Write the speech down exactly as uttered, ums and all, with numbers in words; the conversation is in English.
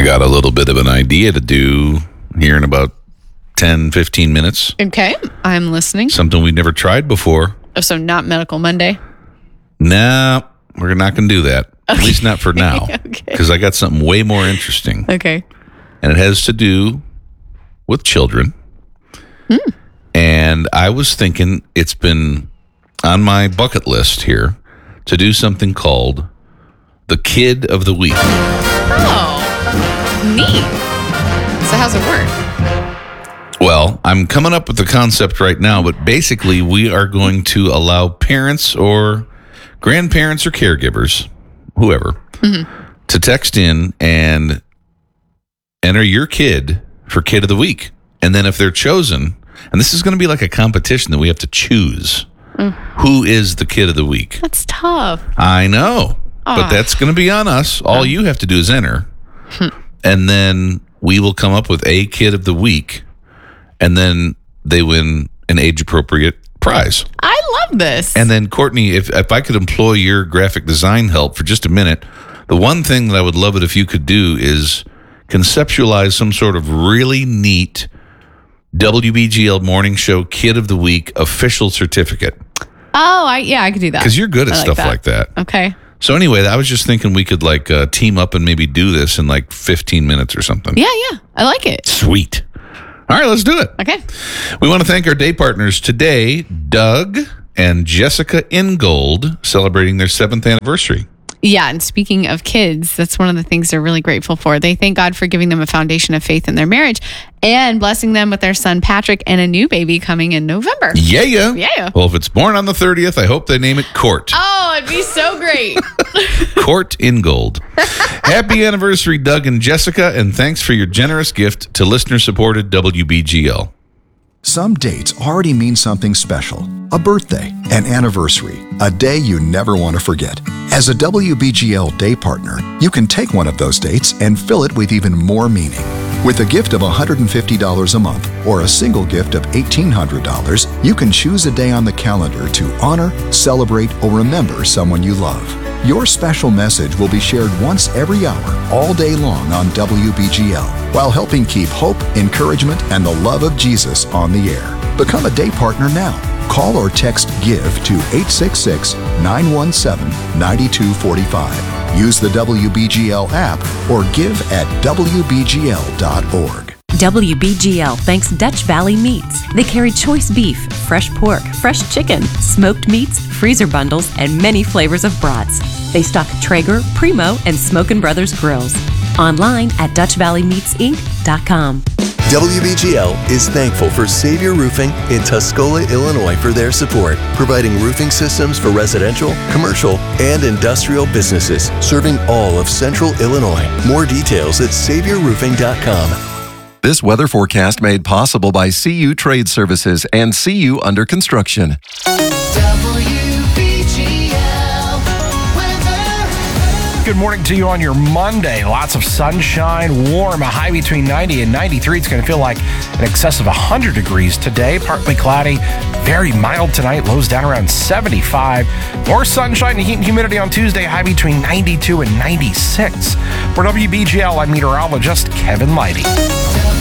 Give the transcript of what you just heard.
I got a little bit of an idea to do here in about ten, fifteen minutes. Okay, I'm listening. Something we've never tried before. Oh, so not Medical Monday? Nah, we're not going to do that. Okay. At least not for now. Because Okay. I got something way more interesting. Okay. And it has to do with children. Hmm. And I was thinking it's been on my bucket list here to do something called the Kid of the Week. Oh, neat. So how's it work? Well, I'm coming up with the concept right now, but basically we are going to allow parents or grandparents or caregivers, whoever, mm-hmm. to text in and enter your kid for Kid of the Week. And then if they're chosen, and this is going to be like a competition that we have to choose, mm. who is the Kid of the Week? That's tough. I know, Aww. but that's going to be on us. All you have to do is enter, and then we will come up with a Kid of the Week, and then they win an age-appropriate prize. I love this. And then, Courtney, if, if I could employ your graphic design help for just a minute, the one thing that I would love it if you could do is conceptualize some sort of really neat W B G L Morning Show Kid of the Week official certificate. Oh, I yeah, I could do that. Because you're good at I like stuff that. like that. Okay. So anyway, I was just thinking we could like uh, team up and maybe do this in like fifteen minutes or something. Yeah, yeah. I like it. Sweet. All right, let's do it. Okay. We want to thank our day partners today, Doug and Jessica Ingold, celebrating their seventh anniversary. Yeah, and speaking of kids, that's one of the things they're really grateful for. They thank God for giving them a foundation of faith in their marriage and blessing them with their son Patrick and a new baby coming in November. Yeah, yeah. Yeah. Well, if it's born on the thirtieth, I hope they name it Court. Oh, it'd be so great. Court Ingold. Happy anniversary, Doug and Jessica, and thanks for your generous gift to listener-supported W B G L. Some dates already mean something special. A birthday, an anniversary, a day you never want to forget. As a W B G L day partner, you can take one of those dates and fill it with even more meaning. With a gift of one hundred fifty dollars a month or a single gift of eighteen hundred dollars, you can choose a day on the calendar to honor, celebrate, or remember someone you love. Your special message will be shared once every hour, all day long on W B G L, while helping keep hope, encouragement, and the love of Jesus on the air. Become a day partner now. Call or text GIVE to eight six six, nine one seven, nine two four five. Use the W B G L app or give at W B G L dot org. W B G L thanks Dutch Valley Meats. They carry choice beef, fresh pork, fresh chicken, smoked meats, freezer bundles, and many flavors of brats. They stock Traeger, Primo, and Smokin' Brothers grills. Online at Dutch Valley Meats Inc dot com. W B G L is thankful for Savior Roofing in Tuscola, Illinois for their support, providing roofing systems for residential, commercial, and industrial businesses, serving all of Central Illinois. More details at savior roofing dot com. This weather forecast made possible by C U Trade Services and C U Under Construction. Good morning to you on your Monday. Lots of sunshine, warm, a high between ninety and ninety-three. It's going to feel like in excess of one hundred degrees today. Partly cloudy, very mild tonight. Lows down around seventy-five. More sunshine and heat and humidity on Tuesday, high between ninety-two and ninety-six. For W B G L, I'm meteorologist Kevin Lighty.